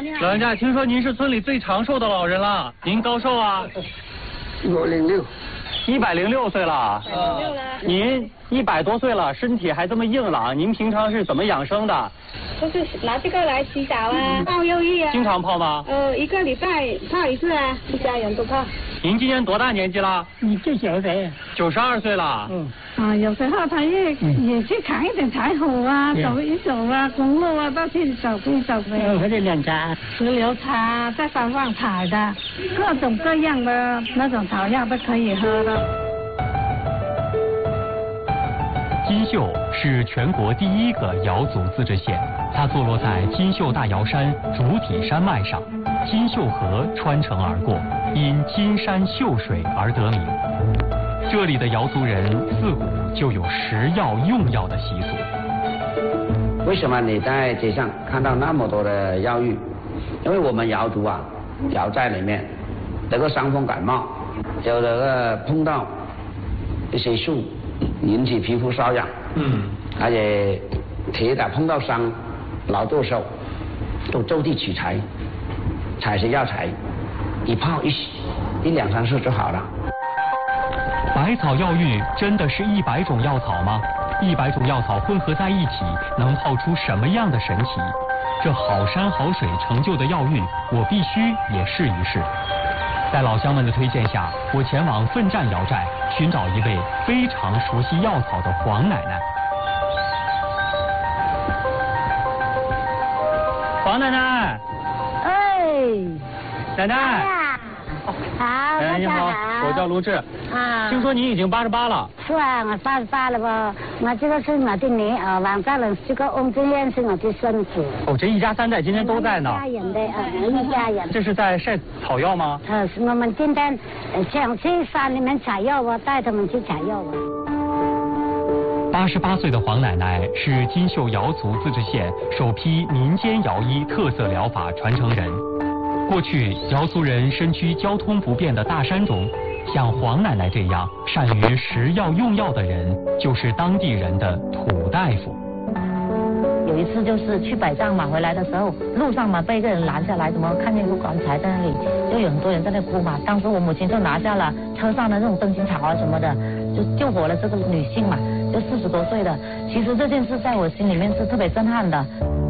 老人家，听说您是村里最长寿的老人了，您高寿啊？106岁了。您100多岁了，身体还这么硬朗，您平常是怎么养生的？ 就是拿这个来洗澡啊，泡药浴啊。 经常泡吗 ？1个礼拜泡一次啊，一家人都泡。 您今年多大年纪了 ？99岁。 92岁了。 有时候他也去砍一点柴火啊，走一走啊，公路啊，都去走一走呗。 或者两家。 石榴茶在山上采的，各种各样的那种草药都可以喝的。 金秀是全国第1个瑶族自治县，它坐落在金秀大瑶山主体山脉上，金秀河穿城而过，因金山秀水而得名。这里的瑶族人自古就有食药用药的习俗。 为什么你在街上看到那么多的药浴？因为我们瑶族啊，瑶寨里面得个伤风感冒，就这个碰到一些树引起皮肤瘙痒，而且铁打碰到伤，劳作手，都就地取材，采些药材，一泡一洗，1、2、3次就好了。 百草药浴真的是100种药草吗？100种药草混合在一起，能泡出什么样的神奇？这好山好水成就的药浴，我必须也试一试。在老乡们的推荐下，我前往奋战瑶寨，寻找一位非常熟悉药草的黄奶奶。 黄奶奶。奶奶。 好， 你好，我叫卢志。听说您已经88了。 是啊，我88了吧？我这个是我的女儿，王大人这个翁金燕是我的孙子。 这一家3代今天都在呢。 一家人的一家人。 这是在晒草药吗？ 是我们今天想去山里面采药，我带他们去采药。 88岁的黄奶奶是金秀瑶族自治县首批民间瑶医特色疗法传承人。过去，瑶族人身居交通不便的大山中，像黄奶奶这样善于食药用药的人，就是当地人的土大夫。 有一次就是去摆账嘛，回来的时候路上嘛被一个人拦下来，怎么看见一个棺材在那里，就有很多人在那哭嘛。当时我母亲就拿下了车上的那种灯芯草啊什么的，就救活了这个女性嘛，就40多岁的。其实这件事在我心里面是特别震撼的。